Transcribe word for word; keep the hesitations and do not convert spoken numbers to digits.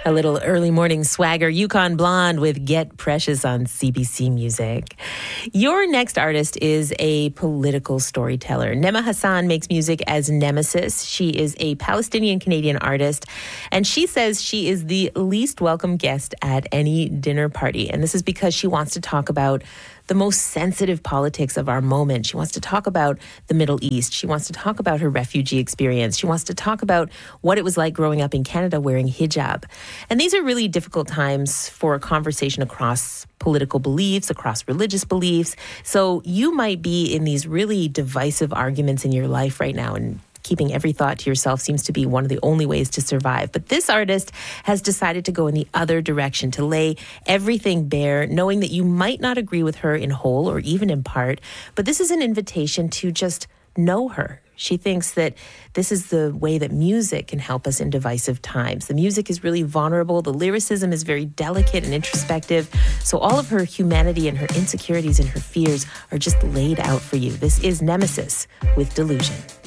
A little early morning swagger, Yukon Blonde with Get Precious on C B C Music. Your next artist is a political storyteller. Nema Hassan makes music as Nemesis. She is a Palestinian-Canadian artist, and she says she is the least welcome guest at any dinner party. And this is because she wants to talk about the most sensitive politics of our moment. She wants to talk about the Middle East. She wants to talk about her refugee experience. She wants to talk about what it was like growing up in Canada wearing hijab. And these are really difficult times for a conversation across political beliefs, across religious beliefs. So you might be in these really divisive arguments in your life right now, and keeping every thought to yourself seems to be one of the only ways to survive. But this artist has decided to go in the other direction, to lay everything bare, knowing that you might not agree with her in whole or even in part. But this is an invitation to just know her. She thinks that this is the way that music can help us in divisive times. The music is really vulnerable. The lyricism is very delicate and introspective. So all of her humanity and her insecurities and her fears are just laid out for you. This is Nemesis with Delusion.